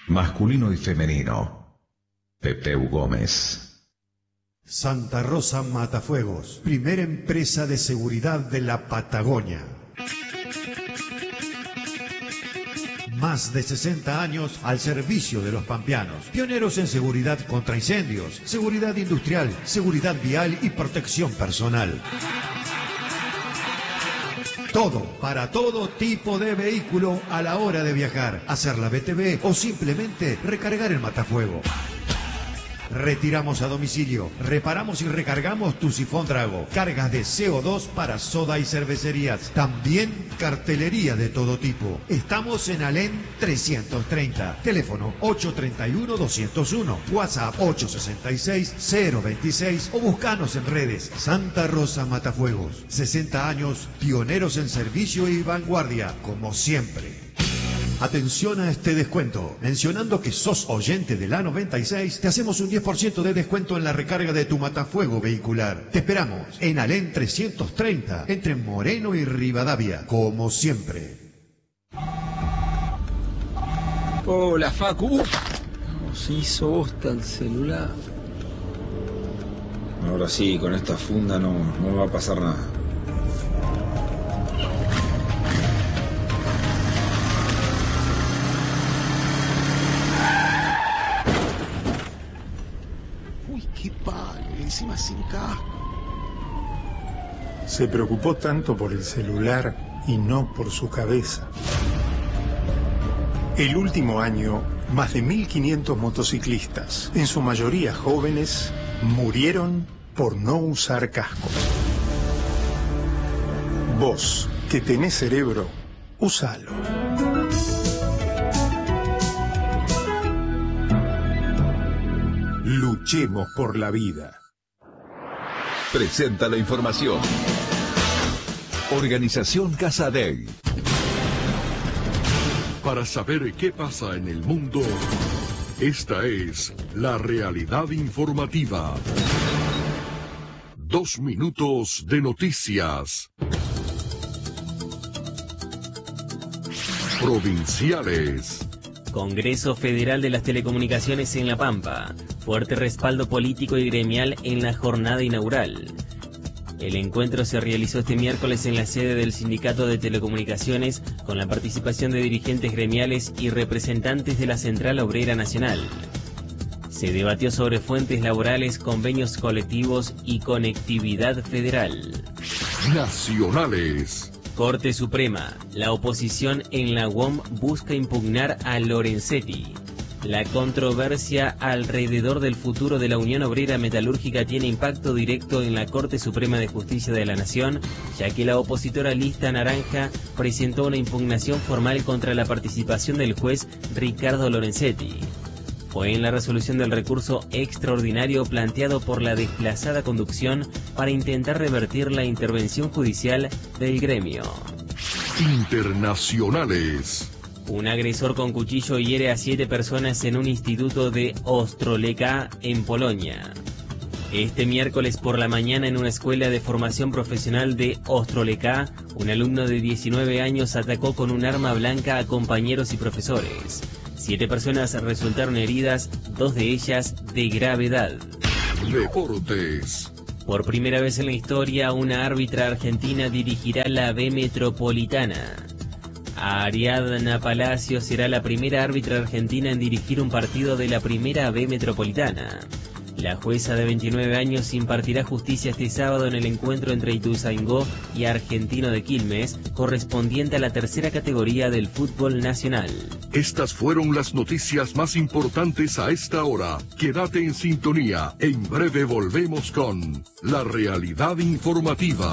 masculino y femenino. Pepeu Gómez. Santa Rosa Matafuegos, primera empresa de seguridad de la Patagonia. Más de 60 años al servicio de los pampeanos. Pioneros en seguridad contra incendios, seguridad industrial, seguridad vial y protección personal. Todo, para todo tipo de vehículo a la hora de viajar, hacer la BTV o simplemente recargar el matafuego. Retiramos a domicilio, reparamos y recargamos tu sifón Drago, cargas de CO2 para soda y cervecerías, también cartelería de todo tipo. Estamos en Alén 330, teléfono 831-201, WhatsApp 866-026 o buscanos en redes. Santa Rosa Matafuegos, 60 años, pioneros en servicio y vanguardia, como siempre. Atención a este descuento. Mencionando que sos oyente de la 96, te hacemos un 10% de descuento en la recarga de tu matafuego vehicular. Te esperamos en Alén 330, entre Moreno y Rivadavia, como siempre. Hola, Facu. Se hizo bosta el celular. Ahora sí, con esta funda no me va a pasar nada. Qué padre, encima sin casco. Se preocupó tanto por el celular y no por su cabeza. El último año, más de 1.500 motociclistas, en su mayoría jóvenes, murieron por no usar cascos. Vos, que tenés cerebro, úsalo. Luchemos por la vida. Presenta la información. Organización Casa Dei. Para saber qué pasa en el mundo, esta es la realidad informativa. 2 minutos de noticias. Provinciales. Congreso Federal de las Telecomunicaciones en La Pampa. Fuerte respaldo político y gremial en la jornada inaugural. El encuentro se realizó este miércoles en la sede del Sindicato de Telecomunicaciones con la participación de dirigentes gremiales y representantes de la Central Obrera Nacional. Se debatió sobre fuentes laborales, convenios colectivos y conectividad federal. Nacionales. Corte Suprema. La oposición en la UOM busca impugnar a Lorenzetti. La controversia alrededor del futuro de la Unión Obrera Metalúrgica tiene impacto directo en la Corte Suprema de Justicia de la Nación, ya que la opositora Lista Naranja presentó una impugnación formal contra la participación del juez Ricardo Lorenzetti. Fue en la resolución del recurso extraordinario planteado por la desplazada conducción para intentar revertir la intervención judicial del gremio. Internacionales. Un agresor con cuchillo hiere a 7 personas en un instituto de Ostrołęka, en Polonia. Este miércoles por la mañana en una escuela de formación profesional de Ostrołęka, un alumno de 19 años atacó con un arma blanca a compañeros y profesores. 7 personas resultaron heridas, 2 de ellas de gravedad. Deportes. Por primera vez en la historia, una árbitra argentina dirigirá la B Metropolitana. Ariadna Palacio será la primera árbitra argentina en dirigir un partido de la Primera B Metropolitana. La jueza de 29 años impartirá justicia este sábado en el encuentro entre Ituzaingó y Argentino de Quilmes, correspondiente a la tercera categoría del fútbol nacional. Estas fueron las noticias más importantes a esta hora. Quédate en sintonía. En breve volvemos con la realidad informativa.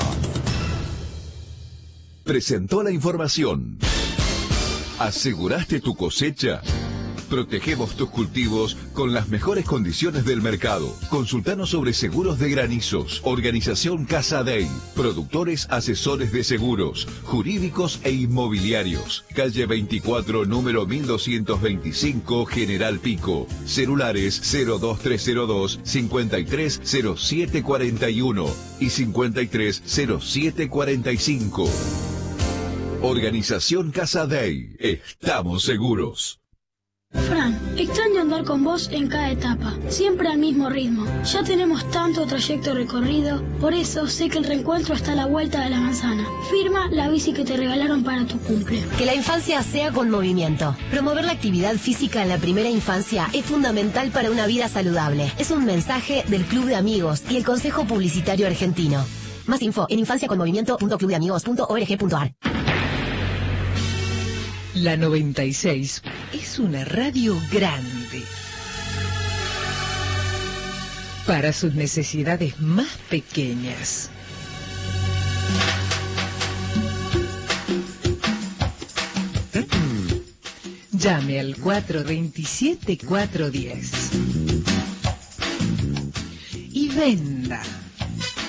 Presentó la información. ¿Aseguraste tu cosecha? Protegemos tus cultivos con las mejores condiciones del mercado. Consultanos sobre seguros de granizos. Organización Casa Dei. Productores asesores de seguros, jurídicos e inmobiliarios. Calle 24, número 1225, General Pico. Celulares 02302 530741 y 530745. Organización Casa Dei. Estamos seguros. Fran, extraño andar con vos en cada etapa, siempre al mismo ritmo. Ya tenemos tanto trayecto recorrido, por eso sé que el reencuentro está a la vuelta de la manzana. Firma la bici que te regalaron para tu cumple. Que la infancia sea con movimiento. Promover la actividad física en la primera infancia es fundamental para una vida saludable. Es un mensaje del Club de Amigos y el Consejo Publicitario Argentino. Más info en infanciaconmovimiento.clubdeamigos.org.ar. La 96 es una radio grande para sus necesidades más pequeñas. Llame al 427-410 y venda.